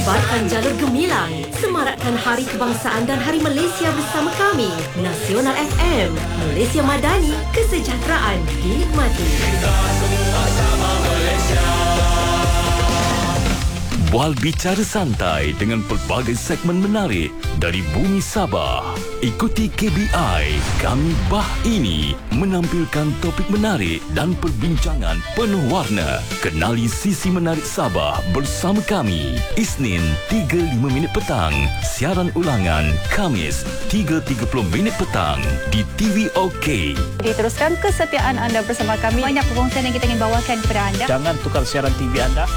Lebarkan jalur gemilang, semarakkan Hari Kebangsaan dan Hari Malaysia bersama kami. Nasional FM, Malaysia Madani, kesejahteraan dinikmati. Kita semua sama Malaysia. Bual bicara santai dengan pelbagai segmen menarik dari bumi Sabah. Ikuti KBI Kami Bah Ini menampilkan topik menarik dan perbincangan penuh warna. Kenali sisi menarik Sabah bersama kami. Isnin 3.05 petang. Siaran ulangan Khamis 3.30 petang di TV OK. Diteruskan kesetiaan anda bersama kami. Banyak perkongsian yang kita ingin bawakan kepada anda. Jangan tukar siaran TV anda.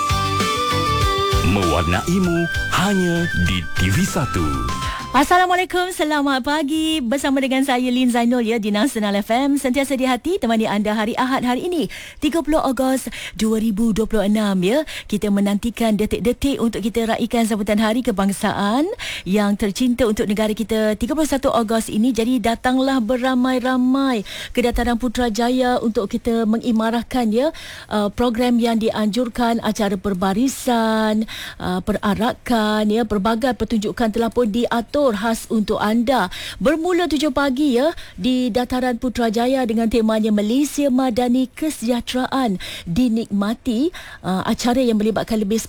Mewarnaimu hanya di TV1. Assalamualaikum, selamat pagi. Bersama dengan saya Lin Zainul ya di Nasional FM. Sentiasa di hati temani anda hari Ahad hari ini 30 Ogos 2026 ya. Kita menantikan detik-detik untuk kita raikan sambutan Hari Kebangsaan yang tercinta untuk negara kita 31 Ogos ini. Jadi datanglah beramai-ramai ke dataran Putrajaya untuk kita mengimarahkan ya program yang dianjurkan, acara perbarisan, perarakan ya, pelbagai pertunjukan telah pun diatur khas untuk anda. Bermula 7 pagi ya di dataran Putrajaya dengan temanya Malaysia Madani Kesejahteraan Dinikmati. Acara yang melibatkan lebih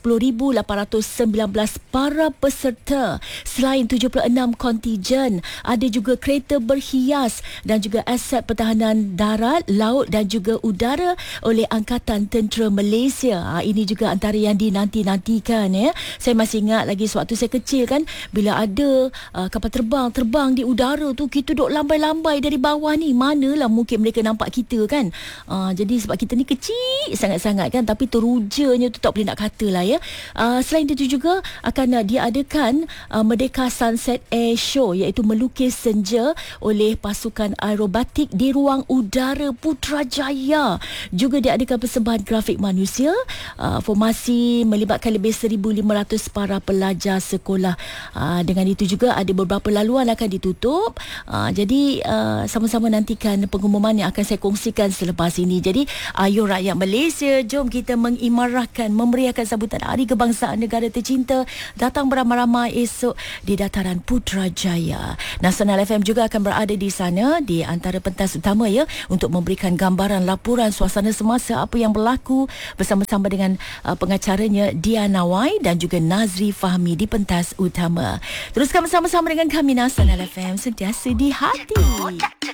10,819 para peserta. Selain 76 kontijen, ada juga kereta berhias dan juga aset pertahanan darat, laut dan juga udara oleh Angkatan Tentera Malaysia. Ini juga antara yang dinanti-nantikan ya. Saya masih ingat lagi sewaktu saya kecil kan, bila ada kapal terbang di udara tu, kita duk lambai-lambai dari bawah ni, manalah mungkin mereka nampak kita kan. Jadi sebab kita ni kecil sangat-sangat kan, tapi terujanya tu tak boleh nak kata lah ya. Selain itu juga akan diadakan Merdeka Sunset Air Show, iaitu melukis senja oleh pasukan aerobatik di ruang udara Putrajaya. Juga diadakan persembahan grafik manusia, formasi melibatkan lebih 1,500 para pelajar sekolah. Dengan itu juga ada beberapa laluan akan ditutup. Jadi sama-sama nantikan pengumuman yang akan saya kongsikan selepas ini. Jadi ayo rakyat Malaysia, jom kita mengimarahkan, memeriahkan sambutan Hari Kebangsaan negara tercinta. Datang beramai-ramai esok di dataran Putrajaya. Nasional FM juga akan berada di sana di antara pentas utama ya, untuk memberikan gambaran laporan suasana semasa apa yang berlaku bersama-sama dengan pengacaranya Diana Wai dan juga Nazri Fahmi di pentas utama. Teruskan bersama-sama dengan kami Nasional FM, sentiasa di hati.